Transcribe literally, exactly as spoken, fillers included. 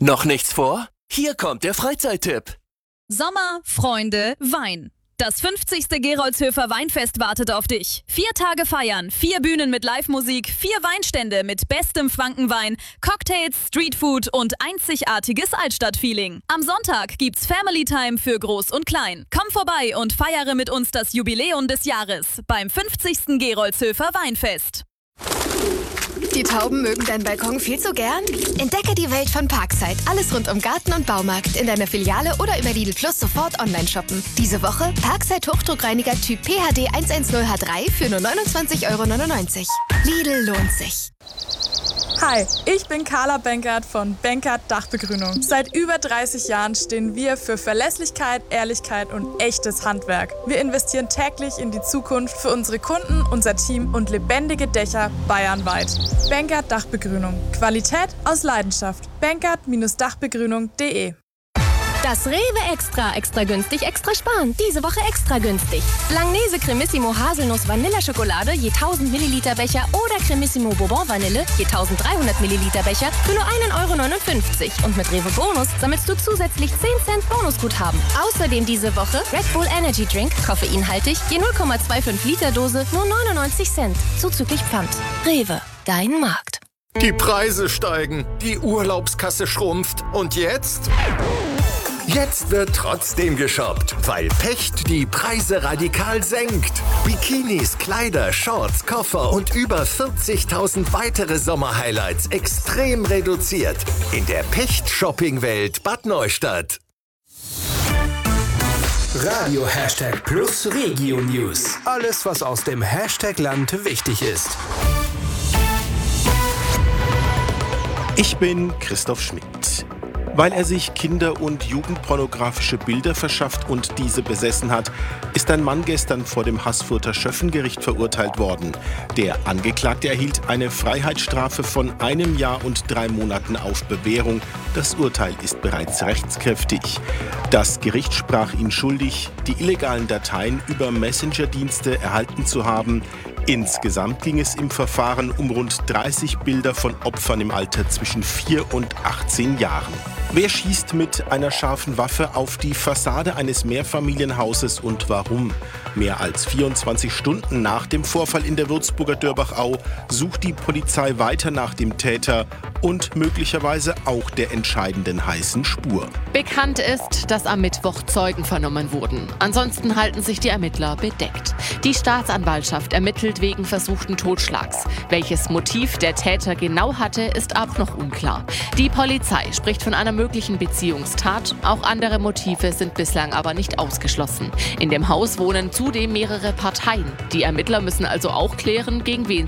Noch nichts vor? Hier kommt der Freizeittipp. Sommer, Freunde, Wein. Das fünfzigste Gerolzhöfer Weinfest wartet auf dich. Vier Tage feiern, vier Bühnen mit Live-Musik, vier Weinstände mit bestem Frankenwein, Cocktails, Streetfood und einzigartiges Altstadt-Feeling. Am Sonntag gibt's Family Time für Groß und Klein. Komm vorbei und feiere mit uns das Jubiläum des Jahres beim fünfzigsten Gerolzhöfer Weinfest. Die Tauben mögen deinen Balkon viel zu gern? Entdecke die Welt von Parkside. Alles rund um Garten und Baumarkt in deiner Filiale oder über Lidl Plus sofort online shoppen. Diese Woche Parkside Hochdruckreiniger Typ P H D hundertzehn H drei für nur neunundzwanzig Euro neunundneunzig. Lidl lohnt sich. Hi, ich bin Carla Benkert von Benkert Dachbegrünung. Seit über dreißig Jahren stehen wir für Verlässlichkeit, Ehrlichkeit und echtes Handwerk. Wir investieren täglich in die Zukunft für unsere Kunden, unser Team und lebendige Dächer bayernweit. Benkert Dachbegrünung. Qualität aus Leidenschaft. benkert Dachbegrünung punkt de. Das Rewe Extra, extra günstig, extra sparen. Diese Woche extra günstig. Langnese Cremissimo Haselnuss Vanilleschokolade je tausend Milliliter Becher oder Cremissimo Bourbon Vanille je tausenddreihundert Milliliter Becher für nur ein Euro neunundfünfzig. Und mit Rewe Bonus sammelst du zusätzlich zehn Cent Bonusguthaben. Außerdem diese Woche Red Bull Energy Drink, koffeinhaltig, je null Komma fünfundzwanzig Liter Dose, nur neunundneunzig Cent. Zuzüglich Pfand. Rewe, dein Markt. Die Preise steigen, die Urlaubskasse schrumpft und jetzt? Jetzt wird trotzdem geshoppt, weil Pecht die Preise radikal senkt. Bikinis, Kleider, Shorts, Koffer und über vierzigtausend weitere Sommerhighlights extrem reduziert. In der Pecht-Shopping-Welt Bad Neustadt. Radio Hashtag Plus Regio News. Alles, was aus dem Hashtag Land wichtig ist. Ich bin Christoph Schmidt. Weil er sich kinder- und jugendpornografische Bilder verschafft und diese besessen hat, ist ein Mann gestern vor dem Haßfurter Schöffengericht verurteilt worden. Der Angeklagte erhielt eine Freiheitsstrafe von einem Jahr und drei Monaten auf Bewährung. Das Urteil ist bereits rechtskräftig. Das Gericht sprach ihn schuldig, die illegalen Dateien über Messenger-Dienste erhalten zu haben. Insgesamt ging es im Verfahren um rund dreißig Bilder von Opfern im Alter zwischen vier und achtzehn Jahren. Wer schießt mit einer scharfen Waffe auf die Fassade eines Mehrfamilienhauses und warum? Mehr als vierundzwanzig Stunden nach dem Vorfall in der Würzburger Dörbachau sucht die Polizei weiter nach dem Täter und möglicherweise auch der entscheidenden heißen Spur. Bekannt ist, dass am Mittwoch Zeugen vernommen wurden. Ansonsten halten sich die Ermittler bedeckt. Die Staatsanwaltschaft ermittelt wegen versuchten Totschlags. Welches Motiv der Täter genau hatte, ist auch noch unklar. Die Polizei spricht von einer möglichen Beziehungstat. Auch andere Motive sind bislang aber nicht ausgeschlossen. In dem Haus wohnen zudem mehrere Parteien. Die Ermittler müssen also auch klären, gegen wen